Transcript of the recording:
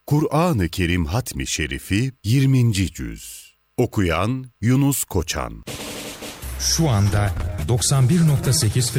Kur'an-ı Kerim Hatmi Şerifi 20. Cüz. Okuyan Yunus Koçan. Şu anda 91.8